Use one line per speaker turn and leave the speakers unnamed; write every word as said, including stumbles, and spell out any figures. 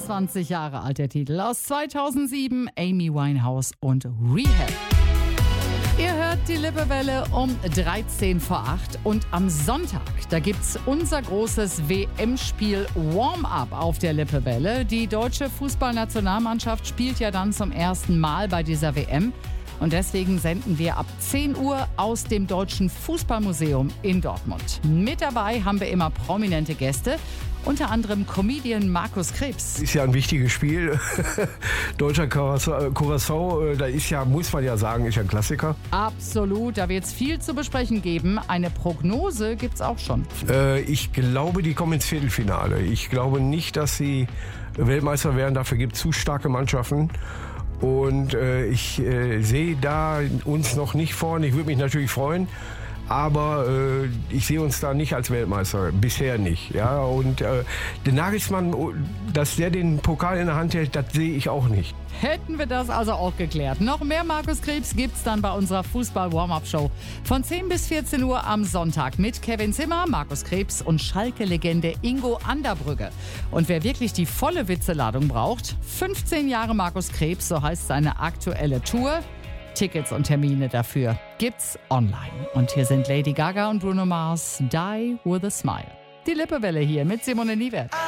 einundzwanzig Jahre alt, der Titel. Aus zweitausendsieben, Amy Winehouse und Rehab. Ihr hört die Lippewelle um dreizehn vor acht und am Sonntag, da gibt's unser großes W M-Spiel Warm-Up auf der Lippewelle. Die deutsche Fußballnationalmannschaft spielt ja dann zum ersten Mal bei dieser W M. Und deswegen senden wir ab zehn Uhr aus dem Deutschen Fußballmuseum in Dortmund. Mit dabei haben wir immer prominente Gäste, unter anderem Comedian Markus Krebs.
Ist ja ein wichtiges Spiel. Deutscher Curaçao, da ist ja, muss man ja sagen, ist ja ein Klassiker.
Absolut, da wird es viel zu besprechen geben. Eine Prognose gibt's auch schon.
Äh, ich glaube, die kommen ins Viertelfinale. Ich glaube nicht, dass sie Weltmeister werden. Dafür gibt es zu starke Mannschaften. Und äh, ich äh, sehe da uns noch nicht vorne. Ich würde mich natürlich freuen, aber äh, ich sehe uns da nicht als Weltmeister. Bisher nicht. Ja? Und äh, der Nagelsmann, dass der den Pokal in der Hand hält, das sehe ich auch nicht.
Hätten wir das also auch geklärt. Noch mehr Markus Krebs gibt's dann bei unserer Fußball-Warm-Up-Show von zehn bis vierzehn Uhr am Sonntag mit Kevin Zimmer, Markus Krebs und Schalke-Legende Ingo Anderbrügge. Und wer wirklich die volle Witzeladung braucht, fünfzehn Jahre Markus Krebs, so heißt seine aktuelle Tour. Tickets und Termine dafür gibt's online. Und hier sind Lady Gaga und Bruno Mars, Die with a Smile. Die Lippewelle hier mit Simone Niewert.